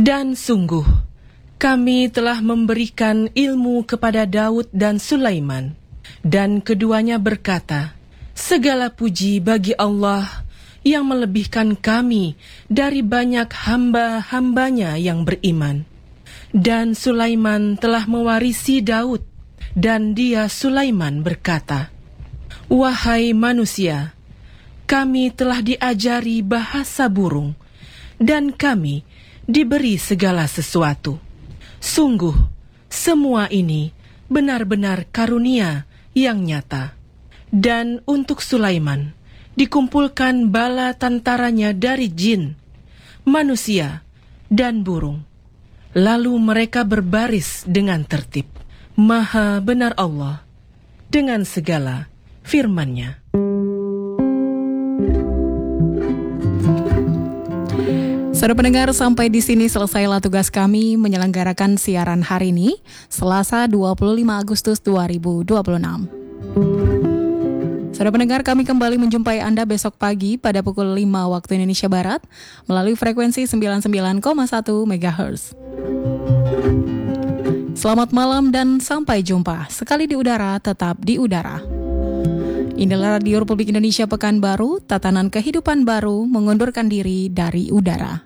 Dan sungguh, kami telah memberikan ilmu kepada Daud dan Sulaiman, dan keduanya berkata, segala puji bagi Allah yang melebihkan kami dari banyak hamba-hambanya yang beriman. Dan Sulaiman telah mewarisi Daud, dan dia Sulaiman berkata, wahai manusia, kami telah diajari bahasa burung, dan kami diberi segala sesuatu. Sungguh, semua ini benar-benar karunia yang nyata. Dan untuk Sulaiman, dikumpulkan bala tentaranya dari jin, manusia, dan burung. Lalu mereka berbaris dengan tertib. Maha benar Allah dengan segala firman-Nya. Saudara pendengar, sampai di sini selesailah tugas kami menyelenggarakan siaran hari ini, Selasa 25 Agustus 2026. Saudara pendengar, kami kembali menjumpai Anda besok pagi pada pukul 5 waktu Indonesia Barat melalui frekuensi 99,1 MHz. Selamat malam dan sampai jumpa. Sekali di udara, tetap di udara. Inilah Radio Republik Indonesia Pekanbaru, tatanan kehidupan baru mengundurkan diri dari udara.